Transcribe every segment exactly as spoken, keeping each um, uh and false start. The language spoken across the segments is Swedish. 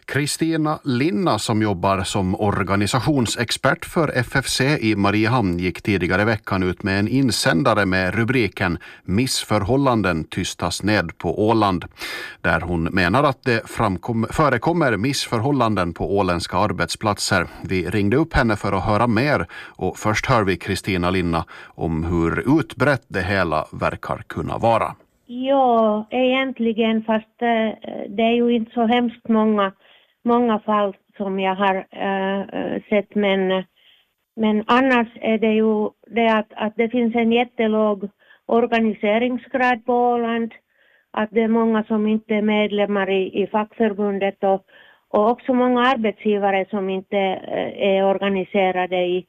Kristina Linna som jobbar som organisationsexpert för F F C i Mariehamn gick tidigare i veckan ut med en insändare med rubriken "Missförhållanden tystas ned på Åland", där hon menar att det framkom, förekommer missförhållanden på åländska arbetsplatser. Vi ringde upp henne för att höra mer och först hör vi Kristina Linna om hur utbrett det hela verkar kunna vara. Ja, egentligen, fast äh, det är ju inte så hemskt många, många fall som jag har äh, sett, men, men annars är det ju det att, att det finns en jättelåg organiseringsgrad på Åland, att det är många som inte är medlemmar i, i fackförbundet och, och också många arbetsgivare som inte äh, är organiserade i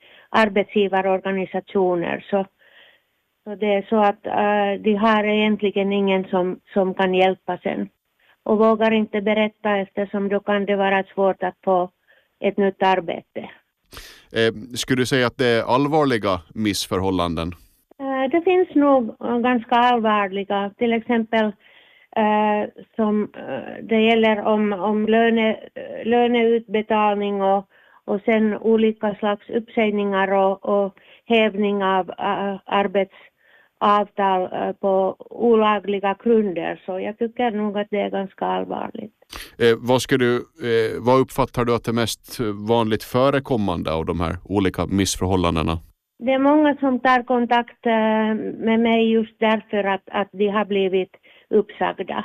arbetsgivarorganisationer, så Så det är så att uh, de har egentligen ingen som, som kan hjälpa sen. Och vågar inte berätta eftersom då kan det vara svårt att få ett nytt arbete. Eh, skulle du säga att det är allvarliga missförhållanden? Uh, det finns nog uh, ganska allvarliga. Till exempel uh, som uh, det gäller om, om löne, löneutbetalning och, och sen olika slags uppsägningar och, och hävning av uh, arbets avtal på olagliga grunder, så jag tycker nog att det är ganska allvarligt. Eh, vad, ska du, eh, vad uppfattar du att det mest vanligt förekommande av de här olika missförhållandena? Det är många som tar kontakt eh, med mig just därför att, att de har blivit uppsagda.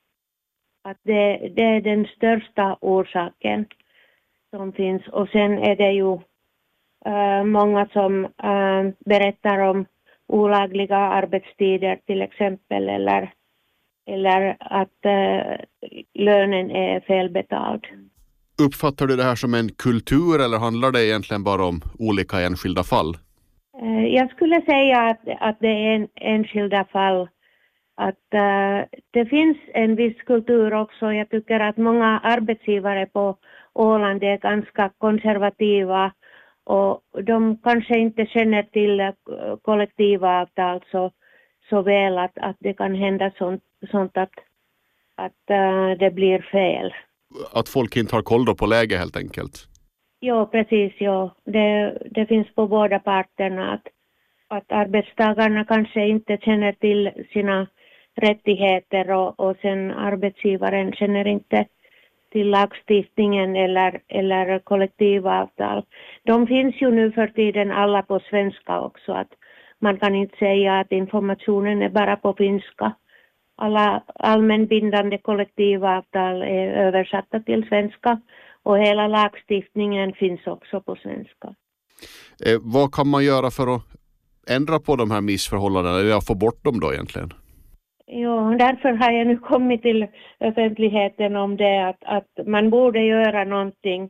Att det, det är den största orsaken som finns, och sen är det ju eh, många som eh, berättar om olagliga arbetstider till exempel, eller, eller att äh, lönen är felbetald. Uppfattar du det här som en kultur eller handlar det egentligen bara om olika enskilda fall? Äh, jag skulle säga att, att det är en enskilda fall. Att äh, det finns en viss kultur också. Jag tycker att många arbetsgivare på Åland är ganska konservativa. Och de kanske inte känner till kollektivavtal så, så väl att, att det kan hända sånt, sånt att, att uh, det blir fel. Att folk inte har koll då på läge helt enkelt? Ja, precis. Ja. Det, det finns på båda parterna att, att arbetstagarna kanske inte känner till sina rättigheter och, och sen arbetsgivaren känner inte till lagstiftningen eller, eller kollektivavtal. De finns ju nu för tiden alla på svenska också. Att man kan inte säga att informationen är bara på finska. Alla allmänbindande kollektivavtal är översatta till svenska och hela lagstiftningen finns också på svenska. Eh, vad kan man göra för att ändra på de här missförhållandena eller få bort dem då egentligen? Ja, därför har jag nu kommit till offentligheten om det att, att man borde göra någonting.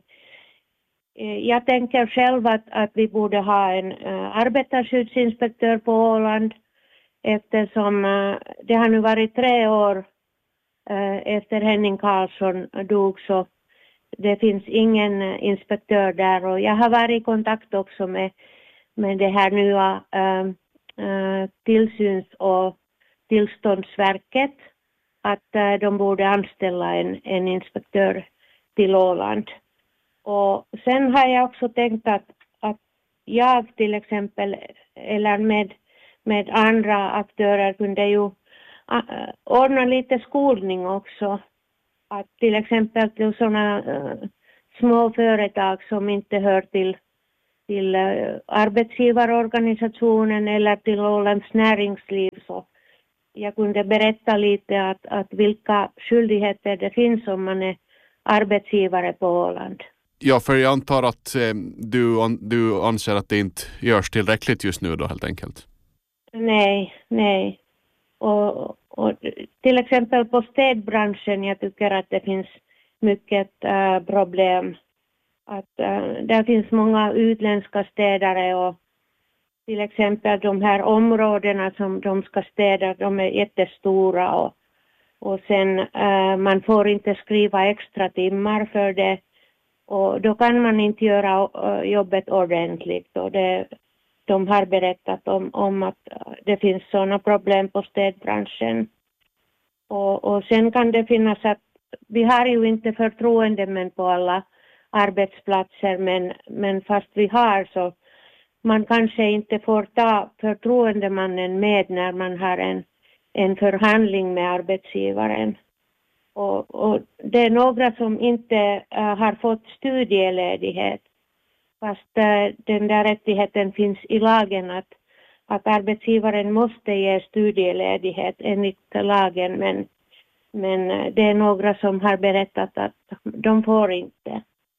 Jag tänker själv att, att vi borde ha en uh, arbetarskyddsinspektör på Åland eftersom uh, det har nu varit tre år uh, efter Henning Karlsson dog, så det finns ingen uh, inspektör där, och jag har varit i kontakt också med, med det här nya uh, uh, tillsyns- och tillståndsverket att äh, de borde anställa en, en inspektör till Åland. Och sen har jag också tänkt att, att jag till exempel eller med, med andra aktörer kunde ju äh, ordna lite skolning också. Att till exempel till sådana äh, små företag som inte hör till, till äh, arbetsgivarorganisationen eller till Ålands näringsliv, så jag kunde berätta lite att, att vilka skyldigheter det finns om man är arbetsgivare på Åland. Ja, för jag antar att eh, du, du anser att det inte görs tillräckligt just nu då helt enkelt. Nej, nej. Och, och till exempel på städbranschen, jag tycker att det finns mycket äh, problem. Att äh, där finns många utländska städare och till exempel de här områdena som de ska städa, de är jättestora och, och sen äh, man får inte skriva extra timmar för det, och då kan man inte göra äh, jobbet ordentligt, och det, de har berättat om, om att det finns sådana problem på städbranschen. Och, och sen kan det finnas att vi har ju inte förtroendemän på alla arbetsplatser, men, men fast vi har så man kanske inte får ta förtroendemannen med när man har en, en förhandling med arbetsgivaren. Och, och det är några som inte uh, har fått studieledighet, fast uh, den där rättigheten finns i lagen att, att arbetsgivaren måste ge studieledighet enligt lagen, men, men uh, det är några som har berättat att de får inte.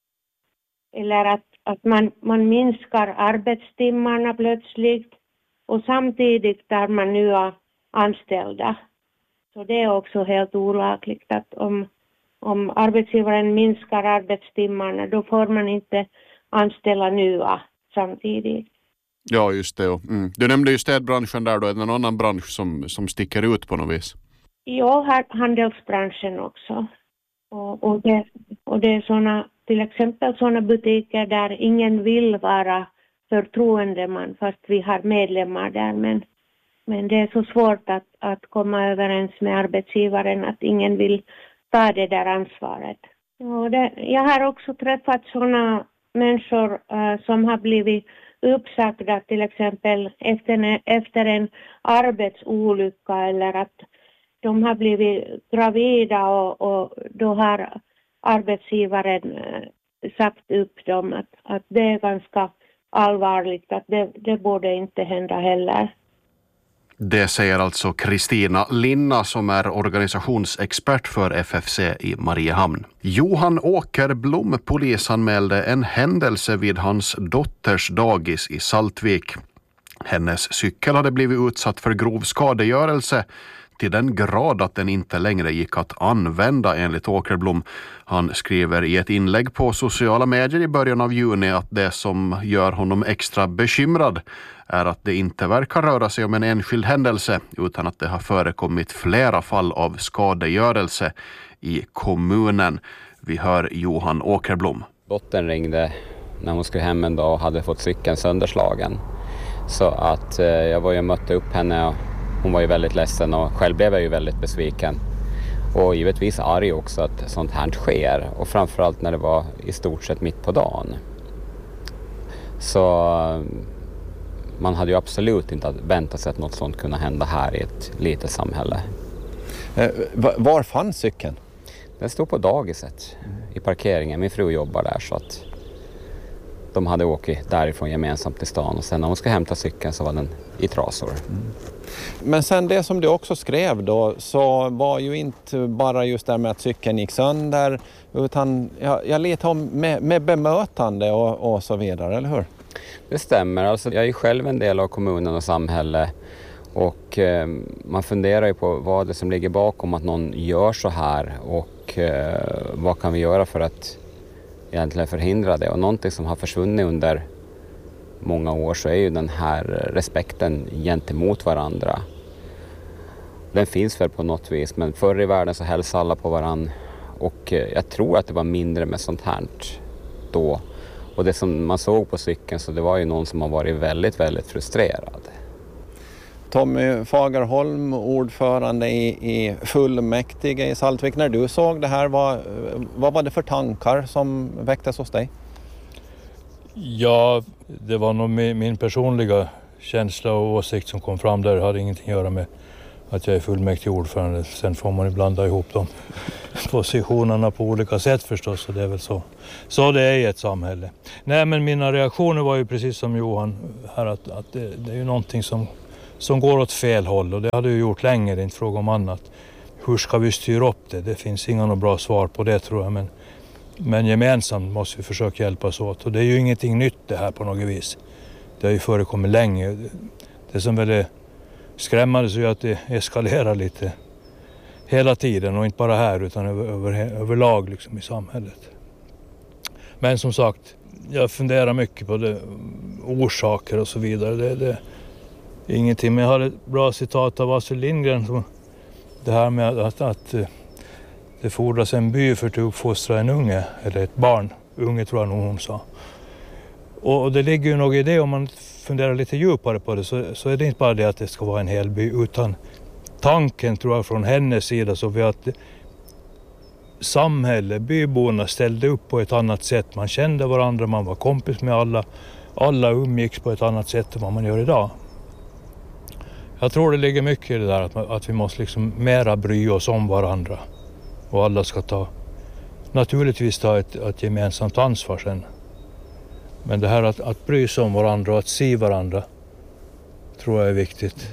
Eller att, att man, man minskar arbetstimmarna plötsligt och samtidigt tar man nya anställda. Så det är också helt olagligt att om, om arbetsgivaren minskar arbetstimmarna då får man inte anställa nya samtidigt. Ja, just det. Mm. Du nämnde ju städbranschen där då. Är det någon annan bransch som, som sticker ut på något vis? Ja, handelsbranschen också. Och, och, det, och det är såna, till exempel sådana butiker där ingen vill vara förtroendeman fast vi har medlemmar där. Men, men det är så svårt att, att komma överens med arbetsgivaren att ingen vill ta det där ansvaret. Och det, jag har också träffat sådana människor uh, som har blivit uppsagda till exempel efter, efter en arbetsolycka eller att de har blivit gravida och, och då har arbetsgivaren uh, sagt upp dem att, att det är ganska allvarligt, att det, det borde inte hända heller. Det säger alltså Kristina Linna som är organisationsexpert för F F C i Mariehamn. Johan Åkerblom polisanmälde en händelse vid hans dotters dagis i Saltvik. Hennes cykel hade blivit utsatt för grov skadegörelse till den grad att den inte längre gick att använda enligt Åkerblom. Han skriver i ett inlägg på sociala medier i början av juni att det som gör honom extra bekymrad är att det inte verkar röra sig om en enskild händelse utan att det har förekommit flera fall av skadegörelse i kommunen. Vi hör Johan Åkerblom. Dottern ringde när hon skulle hem en dag och hade fått cykeln sönderslagen. Så att eh, jag var ju och mötte upp henne och hon var ju väldigt ledsen och själv blev jag ju väldigt besviken. Och givetvis arg också att sånt här sker. Och framförallt när det var i stort sett mitt på dagen. Så man hade ju absolut inte väntat sig att något sånt kunde hända här i ett litet samhälle. Eh, var fanns cykeln? Den stod på dagiset i parkeringen. Min fru jobbar där så att de hade åkt därifrån gemensamt till stan. Och sen när hon ska hämta cykeln så var den i trasor. Mm. Men sen det som du också skrev då så var ju inte bara just det med att cykeln gick sönder utan jag, jag letar om med, med bemötande och, och så vidare, eller hur? Det stämmer. Alltså, jag är själv en del av kommunen och samhälle och eh, man funderar ju på vad det som ligger bakom att någon gör så här och eh, vad kan vi göra för att egentligen förhindra det. Och någonting som har försvunnit under många år så är ju den här respekten gentemot varandra. Den finns väl på något vis, men förr i världen så hälsade alla på varann och jag tror att det var mindre med sånt här då. Och det som man såg på cykeln så det var ju någon som har varit väldigt, väldigt frustrerad. Tommy Fagerholm, ordförande i, i fullmäktige i Saltvik. När du såg det här, vad, vad var det för tankar som väcktes hos dig? Ja, det var nog min personliga känsla och åsikt som kom fram där. Det hade ingenting att göra med att jag är fullmäktige ordförande. Sen får man ju blanda ihop de positionerna på olika sätt förstås. Så det är väl så. Så det är i ett samhälle. Nej, men mina reaktioner var ju precis som Johan här. Att, att det, det är ju någonting som, som går åt fel håll. Och det hade ju gjort länge, det är inte fråga om annat. Hur ska vi styra upp det? Det finns inga några bra svar på det tror jag. Men, men gemensamt måste vi försöka hjälpas åt. Och det är ju ingenting nytt det här på något vis. Det har ju förekommit länge. Det som väl är skrämmande så är att det eskalerar lite hela tiden och inte bara här utan över, över, överlag liksom i samhället. Men som sagt, jag funderar mycket på det, orsaker och så vidare. Det, det är ingenting, men jag har ett bra citat av Astrid Lindgren. Som, det här med att, att det fordras en by för att uppfostra en unge, eller ett barn. Unge tror jag nog hon sa. Och det ligger ju nog i det om man funderar lite djupare på det så, så är det inte bara det att det ska vara en hel by utan tanken tror jag från hennes sida så vi att samhälle, byborna ställde upp på ett annat sätt. Man kände varandra, man var kompis med alla. Alla umgicks på ett annat sätt än vad man gör idag. Jag tror det ligger mycket i det där att, att vi måste liksom mera bry oss om varandra. Och alla ska ta, naturligtvis ta ett, ett gemensamt ansvar sen. Men det här att, att bry sig om varandra och att se varandra tror jag är viktigt.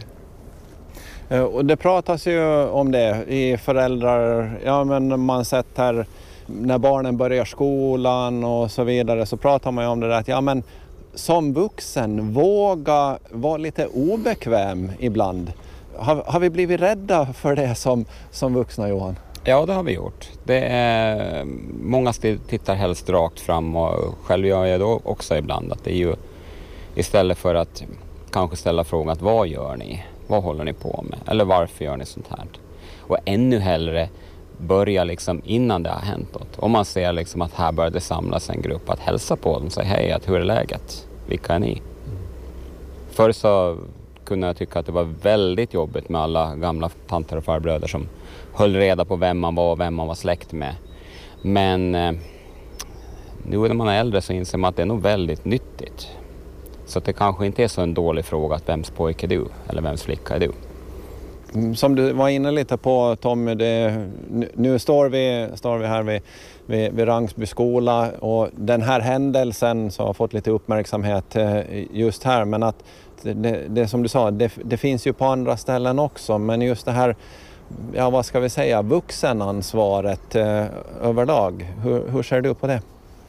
Och det pratas ju om det i föräldrar, ja men man sett här när barnen börjar skolan och så vidare, så pratar man ju om det där att ja men som vuxen våga vara lite obekväm ibland. Har, har vi blivit rädda för det som, som vuxna, Johan? Ja, det har vi gjort. Det är, många tittar helst rakt fram och själv gör jag då också ibland att det är ju istället för att kanske ställa frågan att vad gör ni? Vad håller ni på med? Eller varför gör ni sånt här? Och ännu hellre börja liksom innan det har hänt något. Om man ser liksom att här börjar det samlas en grupp, att hälsa på dem och säga hej, att hur är läget? Vilka är ni? Mm. Förr så kunde jag tycka att det var väldigt jobbigt med alla gamla tanter och farbröder som höll reda på vem man var och vem man var släkt med. Men eh, nu när man är äldre så inser man att det är nog väldigt nyttigt. Så att det kanske inte är så en dålig fråga att vems pojke är du eller vems flicka är du. Som du var inne lite på, Tommy, det, nu står vi, står vi här vid, vid, vid Rangsby skola och den här händelsen så har fått lite uppmärksamhet just här, men att det, det som du sa, det, det finns ju på andra ställen också, men just det här, ja vad ska vi säga, vuxenansvaret eh, överlag, hur, hur ser du på det?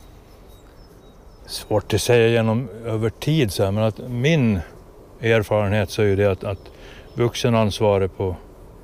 Svårt att säga genom över tid så här, men att min erfarenhet så är ju det att, att vuxenansvaret på,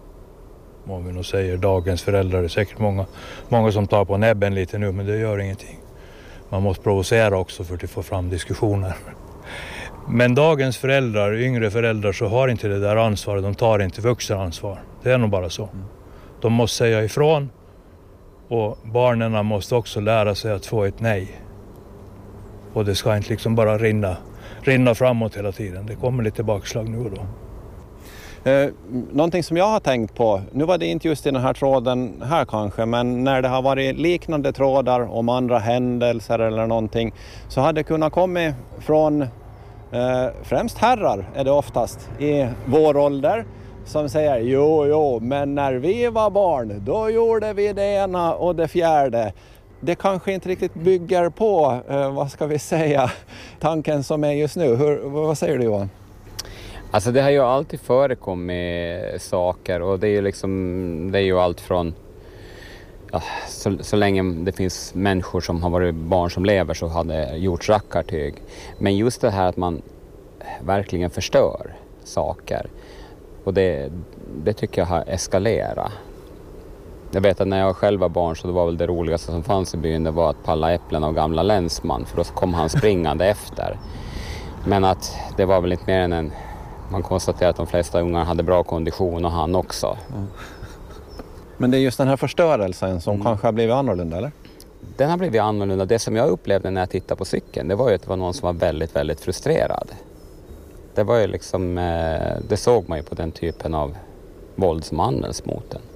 om vi nog säger dagens föräldrar, är säkert många, många som tar på näbben lite nu, men det gör ingenting. Man måste provocera också för att få fram diskussioner. Men dagens föräldrar, yngre föräldrar, så har inte det där ansvaret, de tar inte vuxenansvar. Det är nog bara så. De måste säga ifrån och barnen måste också lära sig att få ett nej. Och det ska inte liksom bara rinna, rinna framåt hela tiden. Det kommer lite bakslag nu och då. Eh, någonting som jag har tänkt på, nu var det inte just i den här tråden här kanske, men när det har varit liknande trådar om andra händelser eller någonting, så hade det kunnat komma från eh, främst herrar är det oftast i vår ålder, som säger jo, jo, men när vi var barn då gjorde vi det ena och det fjärde. Det kanske inte riktigt bygger på, eh, vad ska vi säga, tanken som är just nu. Hur, vad säger du, Johan? Alltså det har ju alltid förekommit saker och det är ju liksom, det är ju allt från, ja, så, så länge det finns människor som har varit barn som lever så har det gjorts rackartyg. Men just det här att man verkligen förstör saker, och det, det tycker jag har eskalerat. Jag vet att när jag själv var barn så det var väl det roligaste som fanns i byn, det var att palla äpplen av gamla länsman, för då kom han springande efter. Men att det var väl inte mer än en, man konstaterar att de flesta ungar hade bra kondition och han också. Mm. Men det är just den här förstörelsen som mm. kanske har blivit annorlunda, eller? Den har blivit annorlunda. Det som jag upplevde när jag tittade på cykeln, det var ju att det var någon som var väldigt, väldigt frustrerad. Det var ju liksom, det såg man ju på den typen av våld som används mot den.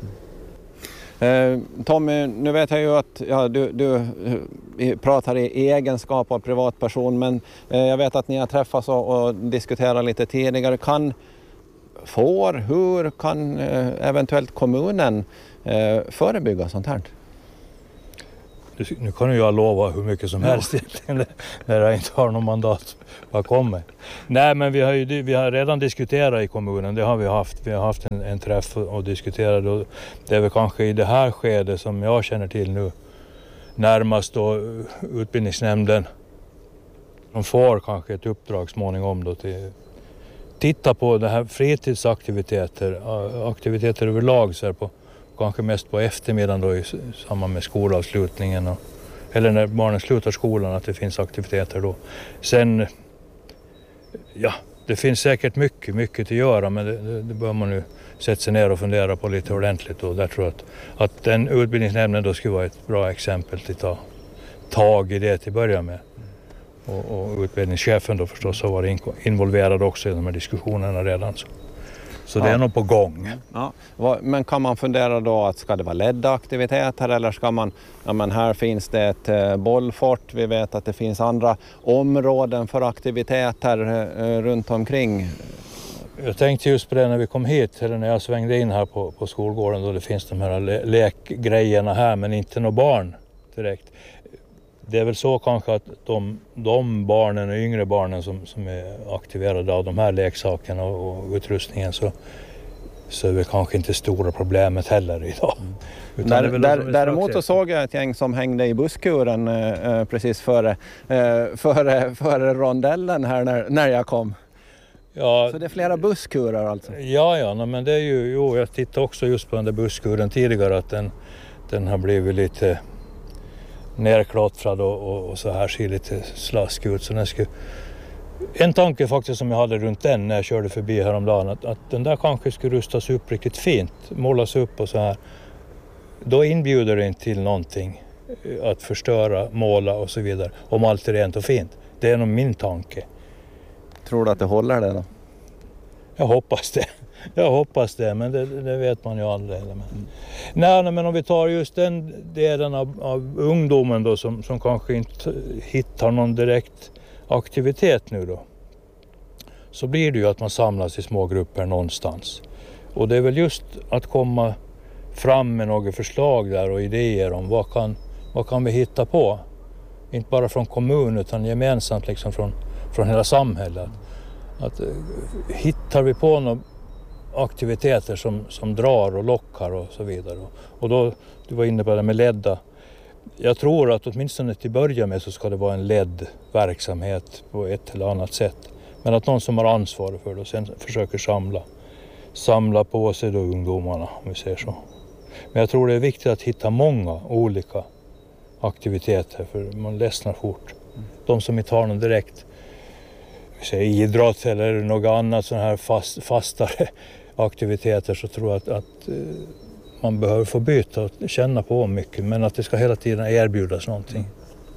Eh, Tommy, nu vet jag ju att ja, du, du pratar i egenskap av privatperson, men eh, jag vet att ni har träffats och, och diskuterat lite tidigare. Kan, får, hur kan eh, eventuellt kommunen eh, förebygga sånt här? Nu kan jag lova hur mycket som helst egentligen, när jag inte har någon mandat bakom mig. Nej, men vi har, ju, vi har redan diskuterat i kommunen, det har vi haft. Vi har haft en, en träff och diskuterat, och det är väl kanske i det här skedet som jag känner till nu närmast då utbildningsnämnden. De får kanske ett uppdrag småningom då till titta på det här fritidsaktiviteter, aktiviteter överlag så här på, kanske mest på eftermiddagen då i samband med skolavslutningen och, eller när barnen slutar skolan, att det finns aktiviteter då. Sen, ja, det finns säkert mycket, mycket att göra, men det, det, det bör man nu sätta sig ner och fundera på lite ordentligt, och där tror jag att, att den utbildningsnämnden då skulle vara ett bra exempel till att ta tag i det till att börja med. Och, och utbildningschefen då förstås har varit involverad också i de här diskussionerna redan. Så. Så ja. det är nog på gång. Ja. Men kan man fundera då att ska det vara ledda aktiviteter eller ska man, ja men här finns det ett bollfort, vi vet att det finns andra områden för aktiviteter eh, runt omkring. Jag tänkte just på det när vi kom hit, eller när jag svängde in här på, på skolgården då det finns de här le- lekgrejerna här men inte några barn direkt. Det är väl så kanske att de, de barnen och yngre barnen som, som är aktiverade av de här leksakerna och, och utrustningen så, så är det kanske inte stora problemet heller idag. Mm. Där, där, däremot så såg jag ett gäng som hängde i busskuren eh, precis före, eh, före, före rondellen här när, när jag kom. Ja, så det är flera busskurar alltså? Ja, ja men det är ju, jo, jag tittade också just på den där busskuren tidigare att den, den har blivit lite nerklottrad och, och, och så här ser lite slask ut. Så den skulle, en tanke faktiskt som jag hade runt den när jag körde förbi häromdagen att, att den där kanske skulle rustas upp riktigt fint, målas upp och så här. Då inbjuder det inte till någonting att förstöra, måla och så vidare om allt är rent och fint. Det är nog min tanke. Tror du att det håller det då? Jag hoppas det. Jag hoppas det, men det, det vet man ju aldrig. Men. Mm. Nej, nej, men om vi tar just den delen av, av ungdomen då som, som kanske inte hittar någon direkt aktivitet nu då. Så blir det ju att man samlas i små grupper någonstans. Och det är väl just att komma fram med några förslag där och idéer om vad kan, vad kan vi hitta på. Inte bara från kommunen utan gemensamt liksom från, från hela samhället. Att, uh, hittar vi på några aktiviteter som, som drar och lockar och så vidare. Och, och då, du var inne på det med ledda. Jag tror att åtminstone till början med så ska det vara en ledd verksamhet på ett eller annat sätt. Men att någon som har ansvar för det och sen försöker samla, samla på sig då ungdomarna om vi säger så. Men jag tror det är viktigt att hitta många olika aktiviteter för man ledsnar fort. De som inte har någon direkt säg, idrott eller något annat sån här fast, fastare aktiviteter så tror jag att, att man behöver få byta och känna på mycket men att det ska hela tiden erbjudas någonting.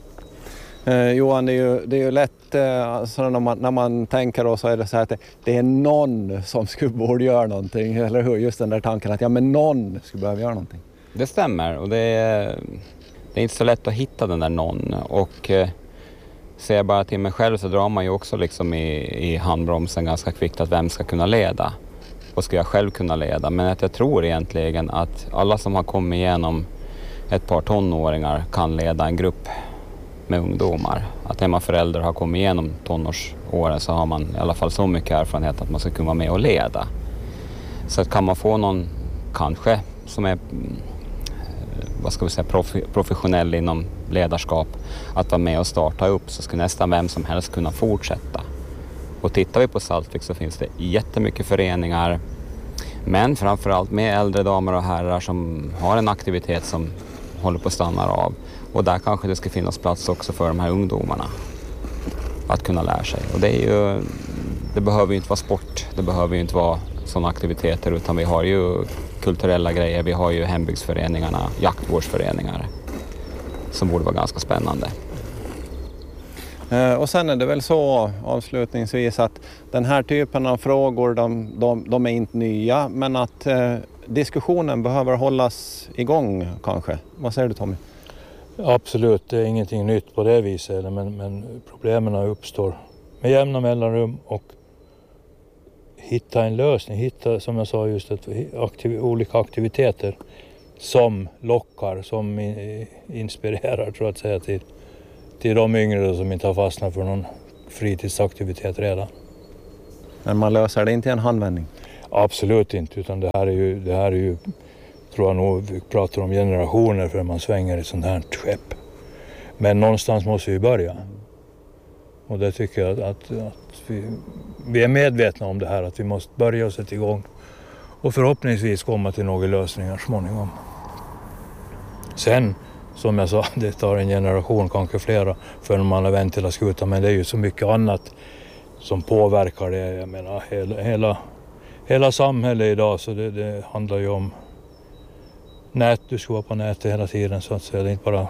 Eh, Johan, det är ju, det är ju lätt eh, alltså när, man, när man tänker då så är det så här att det, det är någon som skulle borde göra någonting, eller hur? Just den där tanken att ja men någon skulle behöva göra någonting. Det stämmer och det är, det är inte så lätt att hitta den där någon och eh, ser jag bara till mig själv så drar man ju också liksom i, i handbromsen ganska kvickt att vem ska kunna leda och ska jag själv kunna leda. Men att jag tror egentligen att alla som har kommit igenom ett par tonåringar kan leda en grupp med ungdomar. Att när man förälder har kommit igenom tonårsåren så har man i alla fall så mycket erfarenhet att man ska kunna vara med och leda. Så att kan man få någon kanske som är vad ska vi säga, prof- professionell inom ledarskap att vara med och starta upp så ska nästan vem som helst kunna fortsätta. Och tittar vi på Saltvik så finns det jättemycket föreningar men framförallt med äldre damer och herrar som har en aktivitet som håller på att stanna av. Och där kanske det ska finnas plats också för de här ungdomarna att kunna lära sig. Och det är ju, det behöver ju inte vara sport, det behöver ju inte vara sådana aktiviteter utan vi har ju kulturella grejer, vi har ju hembygdsföreningarna, jaktvårdsföreningar som borde vara ganska spännande. Eh, och sen är det väl så avslutningsvis att den här typen av frågor de, de, de är inte nya men att eh, diskussionen behöver hållas igång kanske. Vad säger du Tommy? Absolut, det är ingenting nytt på det viset men, men problemen uppstår med jämna mellanrum och hitta en lösning, hitta som jag sa just att aktiv, olika aktiviteter som lockar, som inspirerar tror jag att säga till, till de yngre som inte har fastnat för någon fritidsaktivitet redan. Men man löser det inte i en handvändning? Absolut inte, utan det här är ju, det här är ju tror jag nog, vi pratar om generationer för man svänger i sånt här skepp. Men någonstans måste vi börja. Och det tycker jag att, att, att vi, vi är medvetna om det här, att vi måste börja och sätta igång. Och förhoppningsvis komma till några lösningar småningom. Sen, som jag sa, det tar en generation, kanske flera, förrän man har vänt hela skutan. Men det är ju så mycket annat som påverkar det. Jag menar, hela, hela, hela samhället idag, så det, det handlar ju om nät, du ska vara på nätet hela tiden så att säga. Det är inte bara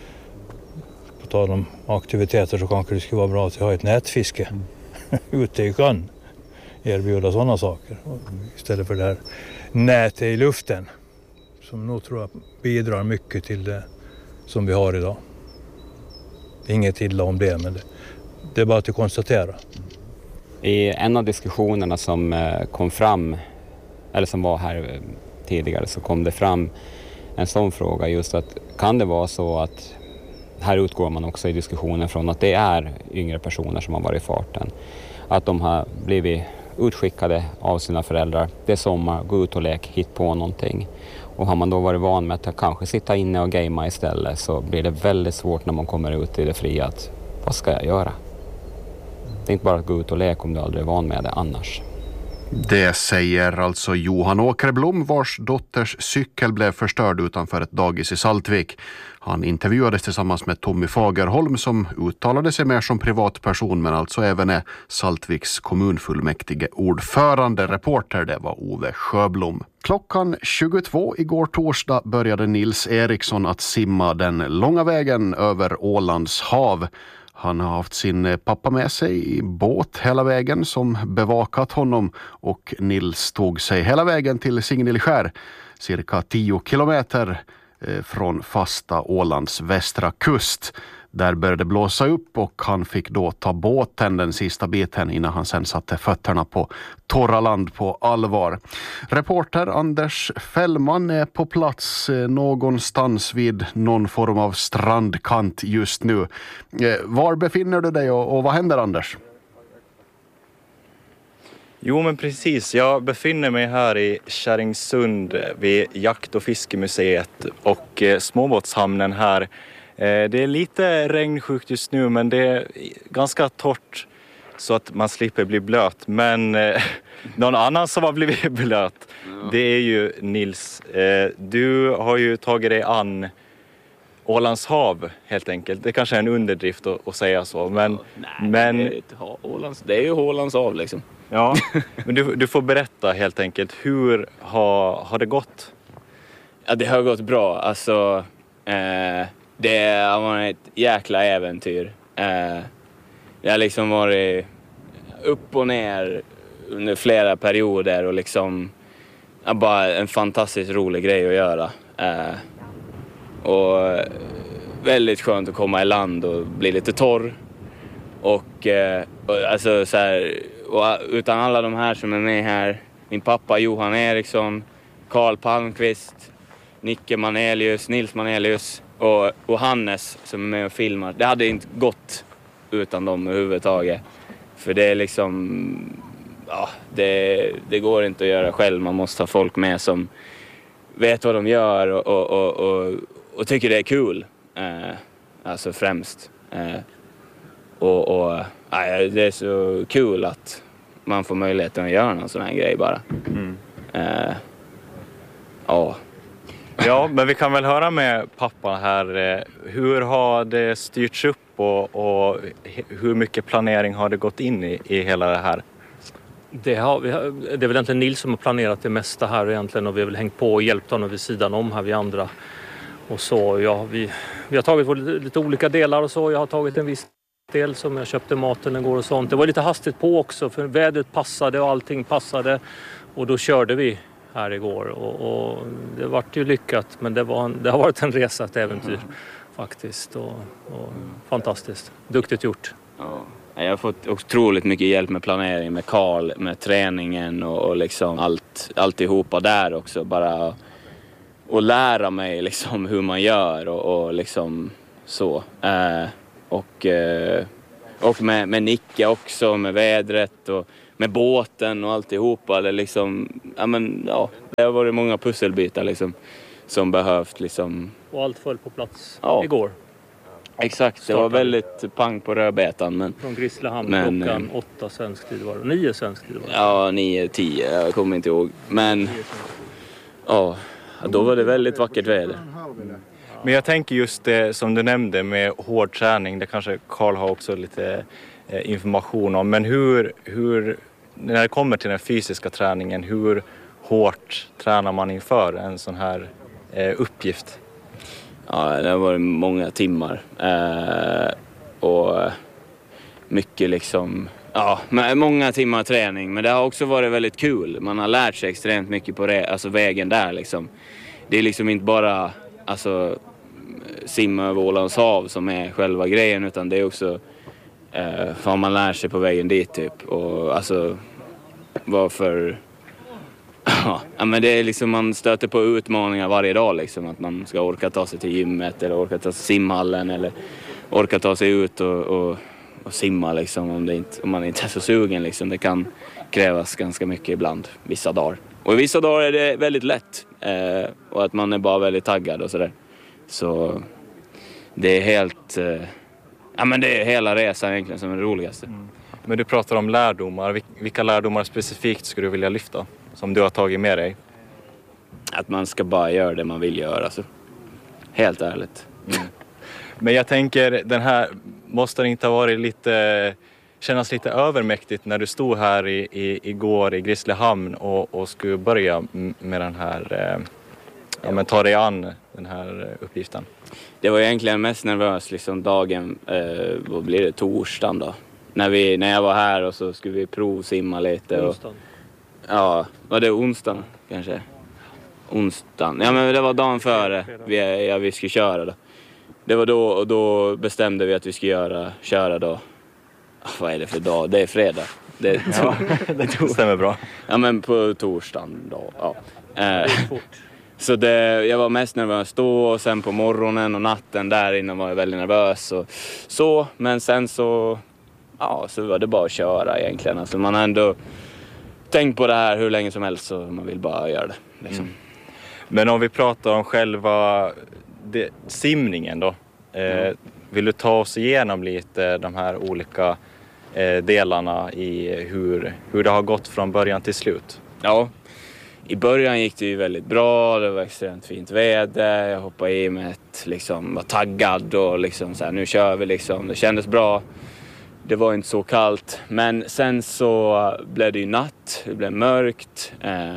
på tal om aktiviteter så kanske det skulle vara bra att ha ett nätfiske mm. ute i sjön. erbjuda sådana saker istället för det här nätet i luften som nog tror jag bidrar mycket till det som vi har idag. Inget illa om det, men det, det är bara att konstatera. I en av diskussionerna som kom fram, eller som var här tidigare, så kom det fram en sån fråga just att kan det vara så att här utgår man också i diskussionen från att det är yngre personer som har varit i farten. Att de har blivit utskickade av sina föräldrar. Det är sommar, gå ut och lek, hit på någonting. Och har man då varit van med att kanske sitta inne och gamea istället, så blir det väldigt svårt när man kommer ut i det fria att vad ska jag göra? Det är inte bara att gå ut och leka om du aldrig är van med det annars. Det säger alltså Johan Åkerblom, vars dotters cykel blev förstörd utanför ett dagis i Saltvik. Han intervjuades tillsammans med Tommy Fagerholm som uttalade sig mer som privatperson men alltså även är Saltviks kommunfullmäktige ordförande. Reporter det var Ove Sjöblom. Klockan tjugotvå igår torsdag började Nils Eriksson att simma den långa vägen över Ålands hav. Han har haft sin pappa med sig i båt hela vägen som bevakat honom, och Nils tog sig hela vägen till Signilskär, cirka tio kilometer från fasta Ålands västra kust. Där började blåsa upp och han fick då ta båten den sista biten innan han sen satte fötterna på torra land på allvar. Reporter Anders Fällman är på plats någonstans vid någon form av strandkant just nu. Var befinner du dig och, och vad händer, Anders? Jo men precis, jag befinner mig här i Kärringsund vid Jakt- och fiskemuseet och eh, småbåtshamnen här. Eh, det är lite regnsjukt just nu men det är ganska torrt så att man slipper bli blöt. Men eh, någon annan som har blivit blöt, ja. Det är ju Nils. Eh, du har ju tagit dig an Ålands hav helt enkelt. Det kanske är en underdrift att, att säga så. Men, Nej, men... Det, är inte Ålands, det är ju Ålands hav liksom. Ja, men du, du får berätta helt enkelt. Hur har, har det gått? Ja, det har gått bra. Alltså, eh, det har varit ett jäkla äventyr. Eh, det har liksom varit upp och ner under flera perioder och liksom ja, bara en fantastiskt rolig grej att göra. Eh, och väldigt skönt att komma i land och bli lite torr. Och, eh, och alltså så här, och utan alla de här som är med här, min pappa Johan Eriksson, Karl Palmqvist, Nicke Manelius, Nils Manelius och, och Hannes som är med och filmar. Det hade inte gått utan dem överhuvudtaget. För det är liksom, ja, det, det går inte att göra själv. Man måste ha folk med som vet vad de gör och, och, och, och, och tycker det är kul. Eh, alltså främst. Eh, och, och ja, det är så kul att man får möjligheten att göra någon sån här grej bara. Mm. Eh, ja. Ja, men vi kan väl höra med pappa här. Hur har det styrts upp och, och hur mycket planering har det gått in i, i hela det här? Det, har, vi har, det är väl egentligen Nils som har planerat det mesta här egentligen och vi har väl hängt på och hjälpt honom vid sidan om här, vi andra. Och så, ja, vi, vi har tagit lite, lite olika delar och så. Jag har tagit en viss del som jag köpte maten igår och sånt. Det var lite hastigt på också för vädret passade och allting passade. Och då körde vi här igår och, och det vart ju lyckat, men det, var en, det har varit en resa, ett äventyr faktiskt och, och fantastiskt. Duktigt gjort. Ja. Jag har fått otroligt mycket hjälp med planering, med Karl, med träningen och, och liksom allt, alltihopa där också. Bara att lära mig liksom hur man gör och, och liksom så. Eh, och eh, och med, med Nicke också, med vädret och med båten och alltihopa. Det, liksom, ja, men, ja, det har varit många pusselbitar liksom, som behövt. Liksom. Och allt föll på plats ja. Igår. Exakt, det var väldigt pang på rödbetan. Men, från Grisslehamn men, klockan åtta svensk tid var det. Nio svensk tid var det. Ja, nio, tio, jag kommer inte ihåg. Men ja, då var det väldigt vackert väder. Men jag tänker just det som du nämnde med hård träning. Det kanske Karl har också lite eh, information om. Men hur, hur, när det kommer till den fysiska träningen, hur hårt tränar man inför en sån här eh, uppgift? Ja, det har varit många timmar. Eh, och mycket liksom Ja, med många timmar träning. Men det har också varit väldigt kul. Man har lärt sig extremt mycket på det, alltså vägen där liksom. Det är liksom inte bara alltså, simma över Ålands hav som är själva grejen. Utan det är också eh, vad man lär sig på vägen dit typ. Och alltså varför... Ja, men det är liksom, man stöter på utmaningar varje dag liksom. Att man ska orka ta sig till gymmet eller orka ta sig till simhallen eller orka ta sig ut och... och och simma liksom om, det inte, om man inte är så sugen liksom. Det kan krävas ganska mycket ibland, vissa dagar. Och vissa dagar är det väldigt lätt. Eh, och att man är bara väldigt taggad och sådär. Så det är helt... Eh, ja men det är hela resan egentligen som är det roligaste. Mm. Men du pratar om lärdomar. Vilka lärdomar specifikt skulle du vilja lyfta? Som du har tagit med dig? Att man ska bara göra det man vill göra. Alltså. Helt ärligt. Mm. Men jag tänker, den här måste inte ha varit lite, kännas lite övermäktigt när du stod här i, i, igår i Grisslehamn och, och skulle börja med den här, eh, ja men ta dig an den här uppgiften. Det var egentligen mest nervös liksom dagen, eh, vad blir det, torsdagen då? När, vi, när jag var här och så skulle vi provsimma lite. Och, ja, var det onsdagen kanske? Onsdagen, ja men det var dagen före vi, ja, vi skulle köra då. Det var då och då bestämde vi att vi skulle göra, köra då. Vad är det för dag? Det är fredag. Det, ja, det stämmer bra. Ja men på torsdagen då. Ja. Eh, så det, jag var mest nervös då och sen på morgonen och natten där innan var jag väldigt nervös. Och så, men sen så, ja, så var det bara att köra egentligen. Alltså man har ändå tänkt på det här hur länge som helst så man vill bara göra det. Liksom. Mm. Men om vi pratar om själva... Det, simningen då. Eh, mm. Vill du ta oss igenom lite de här olika eh, delarna i hur, hur det har gått från början till slut? Ja, i början gick det ju väldigt bra. Det var extremt fint väder. Jag hoppade i med ett, liksom, var taggad och liksom så här, nu kör vi liksom. Det kändes bra. Det var inte så kallt. Men sen så blev det ju natt. Det blev mörkt. Eh,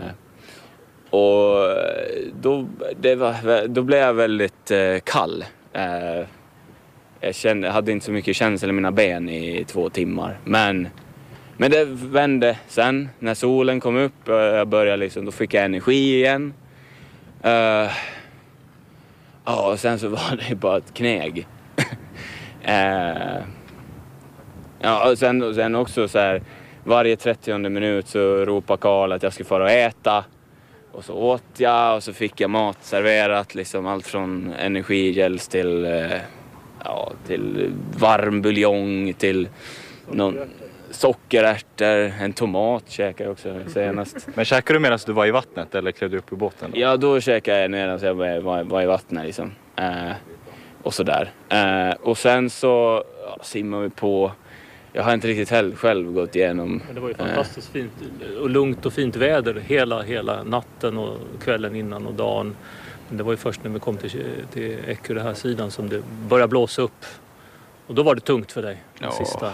Och då, det var, då blev jag väldigt eh, kall. Eh, jag kände, hade inte så mycket känsla i mina ben i två timmar. Men, men det vände sen när solen kom upp. Och jag började liksom, då fick jag energi igen. Eh, ja, och sen så var det bara ett knäg. eh, ja, och sen, och sen också så här, varje trettionde minut så ropade Karl att jag skulle fara och äta. Och så åt jag och så fick jag mat serverat. Liksom allt från energigels till, eh, ja, till varm buljong till någon sockerärtor. En tomat käkade jag också senast. Men käkade du medan du var i vattnet eller klev du upp i båten? Då? Ja, då käkade jag medan jag var, var, var i vattnet liksom. Eh, och sådär. Eh, och sen så ja, simmade vi på... Jag har inte riktigt själv, själv gått igenom. Men det var ju fantastiskt äh. fint och lugnt och fint väder hela, hela natten och kvällen innan och dagen. Men det var ju först när vi kom till, till Eckerö, den här sidan, som det började blåsa upp. Och då var det tungt för dig, den ja. sista.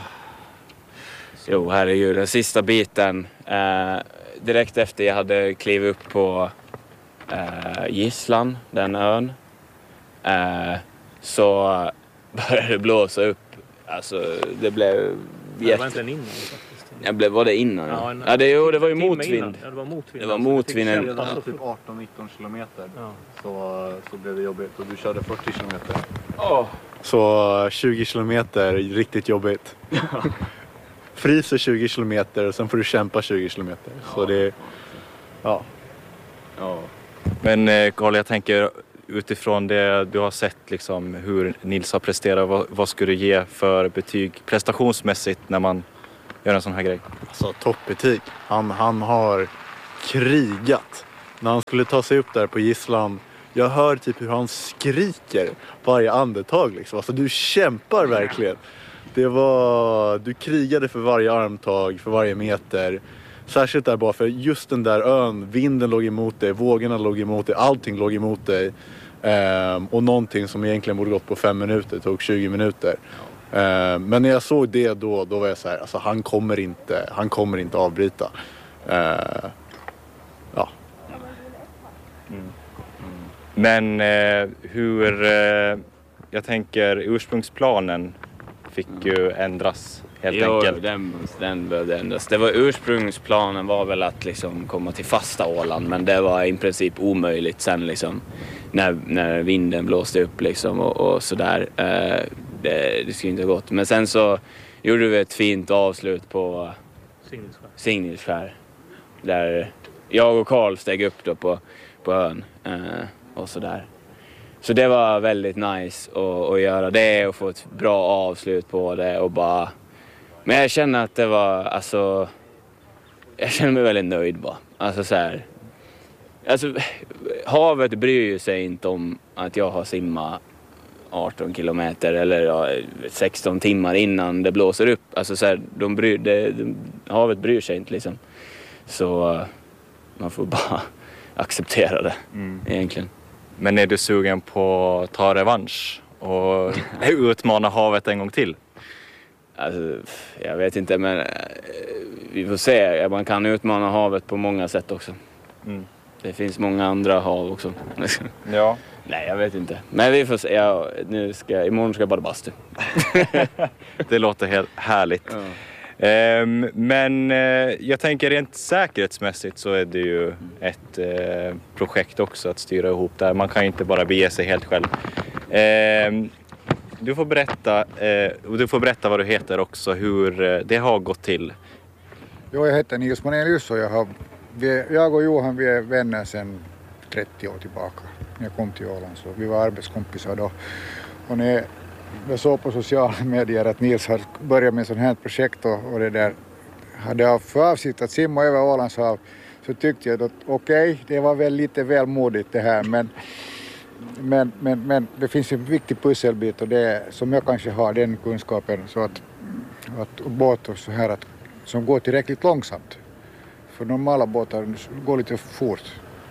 Så. Jo, herregud, den sista biten. Eh, direkt efter jag hade klivit upp på eh, Gisslan, den ön. Eh, så började det blåsa upp. Alltså, det blev jätte... Det var inte innan faktiskt. Jag blev, var det innan? Ja, en, ja det, jo, det var ju motvind. Ja, det var motvind. Det var motvind. Det var typ arton nitton kilometer. Ja. Så, så blev det jobbigt. Och du körde fyrtio kilometer. Oh. Så tjugo kilometer, riktigt jobbigt. Fryser tjugo kilometer och sen får du kämpa tjugo kilometer. Ja. Så det... Ja. ja. Men Karl, jag tänker... Utifrån det du har sett liksom, hur Nils har presterat, vad, vad skulle du ge för betyg prestationsmässigt när man gör en sån här grej? Alltså toppbetyg. Han, han har krigat. När han skulle ta sig upp där på Gisslan, jag hör typ hur han skriker varje andetag. Liksom. Alltså du kämpar verkligen. Det var, du krigade för varje armtag, för varje meter. Särskilt där bara för just den där ön, vinden låg emot dig, vågorna låg emot dig, allting låg emot dig. Um, och någonting som egentligen borde gått på fem minuter tog tjugo minuter. Um, men när jag såg det då, då var jag så här, alltså han kommer inte, han kommer inte avbryta. Uh, ja. Mm. Mm. Men eh, hur, eh, jag tänker ursprungsplanen fick ju ändras helt jo, enkelt. Den, den behövde ändras. Det var ursprungsplanen var väl att liksom komma till fasta Åland, men det var i princip omöjligt sen liksom när, när vinden blåste upp liksom och, och sådär. Eh, det, det skulle inte ha gått. Men sen så gjorde vi ett fint avslut på Signilskär. Signilskär. Där jag och Karl steg upp då på, på ön eh, och sådär. Så det var väldigt nice att, att göra det och få ett bra avslut på det och bara... Men jag känner att det var, alltså... Jag känner mig väldigt nöjd bara. Alltså så här... Alltså, havet bryr ju sig inte om att jag har simmat arton kilometer eller ja, sexton timmar innan det blåser upp. Alltså så här, de bryr, det, de, havet bryr sig inte liksom. Så man får bara acceptera det mm. egentligen. Men är du sugen på att ta revansch och utmana havet en gång till? Alltså, jag vet inte, men vi får se. Man kan utmana havet på många sätt också. Mm. Det finns många andra hav också. Ja. Nej, jag vet inte. Men vi får se. Ja, nu ska, imorgon ska jag bara bastu. Det låter helt härligt. Ja. Um, men uh, jag tänker rent säkerhetsmässigt så är det ju ett uh, projekt också att styra ihop där. Man kan ju inte bara bege sig helt själv. Um, du får berätta uh, och du får berätta vad du heter också, hur uh, det har gått till. Jo, jag heter Nils Monelius och jag, har, vi, jag och Johan vi är vänner sedan trettio år tillbaka. Jag kom till Åland så vi var arbetskompisar då. Och när jag såg på sociala medier att Nils har börjat med ett sånt här projekt och, och det där hade jag för avsikt att simma över Ålands hav, så tyckte jag att okej, okay, det var väl lite väl modigt det här, men, men, men, men det finns en viktig pusselbit och det som jag kanske har den kunskapen så att, att båtar så här att, som går tillräckligt långsamt. För normala båtar går lite fort.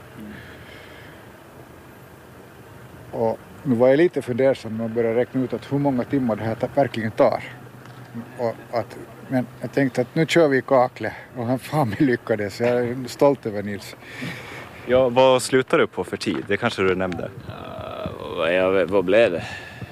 Och nu var jag lite fundersam när jag började räkna ut att hur många timmar det här verkligen tar. Och att, men jag tänkte att nu kör vi i kakle och han fan mig lyckades. Jag är stolt över Nils. Ja, vad slutar du på för tid? Det kanske du nämnde. Uh, jag, vad blev det?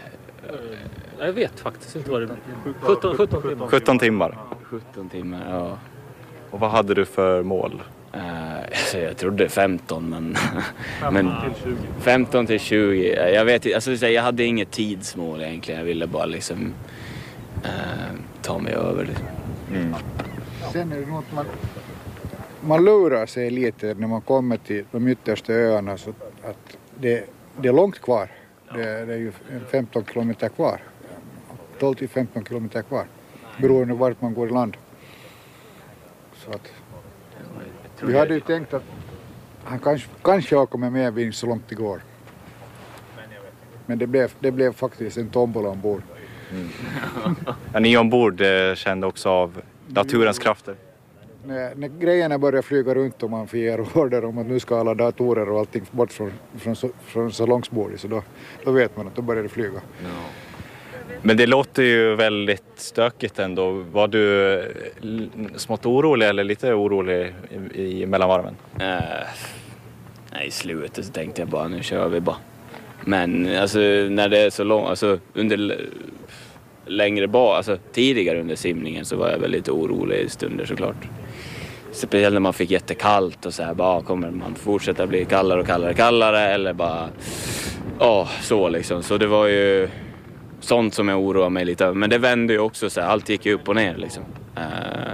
Jag vet faktiskt inte vad det blev. sjutton, sjutton timmar. sjutton timmar. sjutton timmar, ja. Och vad hade du för mål? Uh, jag trodde femton, men, men femton till tjugo. Jag vet inte, alltså, jag hade inget tidsmål egentligen. Jag ville bara liksom uh, ta mig över. Liksom. Mm. Sen är det något man, man lurar sig lite när man kommer till de yttersta öarna så att det, det är långt kvar. Det, det är ju femton kilometer kvar. tolv till femton kilometer kvar. Beroende på vart man går i land. Så att vi hade ju tänkt att han kanske, kanske har kommit med vid så långt det går. Men det blev, det blev faktiskt en tombola ombord. Mm. Ja, ni ombord eh, kände också av naturens krafter. När, när grejerna börjar flyga runt och man får ge order om att nu ska alla datorer och allting bort från, från, från salongsbordet, så då, då vet man att då börjar det flyga. No. Men det låter ju väldigt stökigt ändå. Var du smått orolig eller lite orolig i, i mellanvarven? Uh, nej, i slutet så tänkte jag bara, nu kör vi bara. Men alltså när det är så långt, alltså under längre bak, alltså tidigare under simningen så var jag väl lite orolig i stunder såklart. Speciellt när man fick jättekallt och så här, bara kommer man fortsätta bli kallare och kallare och kallare eller bara, ja oh, så liksom. Så det var ju sånt som jag oroade mig lite över. Men det vände ju också så här, allt gick ju upp och ner liksom. Uh,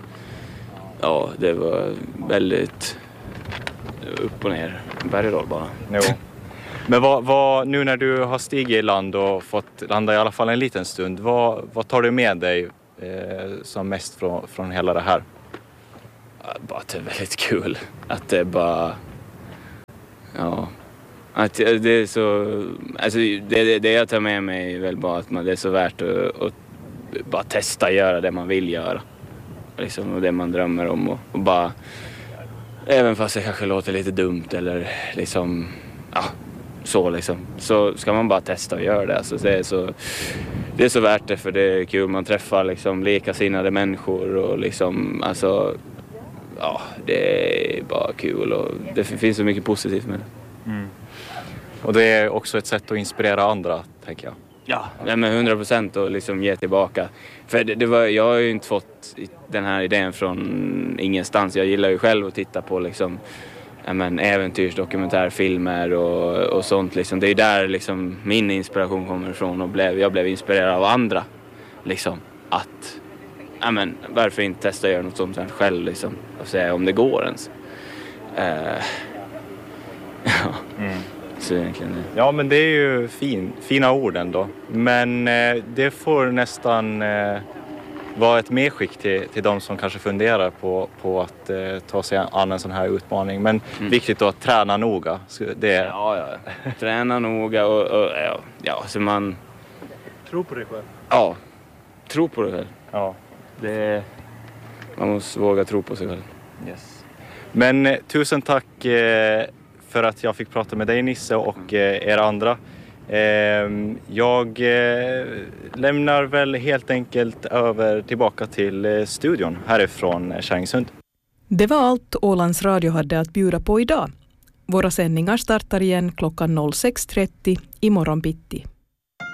ja, det var väldigt upp och ner, berg och bara. Jo. Men vad, vad, nu när du har stigit i land och fått landa i alla fall en liten stund, vad, vad tar du med dig eh, som mest från, från hela det här? Bara att det är väldigt kul. Att det är bara... Ja... Att det är så... Alltså det, det jag tar med mig är väl bara att man, det är så värt att, att bara testa göra det man vill göra. Liksom, och det man drömmer om. Och, och bara... Även fast det kanske låter lite dumt eller liksom... Ja, så liksom. Så ska man bara testa och göra det. Alltså det är så... Det är så värt det, för det är kul. Man träffar liksom likasinnade människor och liksom... Alltså... Ja, det är bara kul och det finns så mycket positivt med det. Mm. Och det är också ett sätt att inspirera andra, tänker jag. Ja, med hundra procent och liksom ge tillbaka. För det, det var, jag har ju inte fått den här idén från ingenstans. Jag gillar ju själv att titta på liksom, ja, men, äventyrsdokumentärfilmer och, och sånt. Liksom. Det är där liksom, min inspiration kommer ifrån och blev, jag blev inspirerad av andra. Liksom, att, ja, men, varför inte testa att göra något sånt själv liksom, och se om det går ens. Uh, ja. Mm. Så egentligen, ja, men det är ju fin, fina ord ändå. Men eh, det får nästan eh, vara ett medskick till, till de som kanske funderar på, på att eh, ta sig an en sån här utmaning. Men mm. viktigt då att träna noga. Det... Ja, ja. Träna noga och, och ja, ja, så man... Tro på dig själv. Ja, tro på dig själv. Ja. Det... Man måste våga tro på sig själv. Yes. Men eh, tusen tack... Eh, för att jag fick prata med dig, Nisse, och eh, er andra. Eh, jag eh, lämnar väl helt enkelt över tillbaka till eh, studion härifrån Kärringsund. Det var allt Ålands Radio hade att bjuda på idag. Våra sändningar startar igen klockan noll sex trettio imorgon bitti.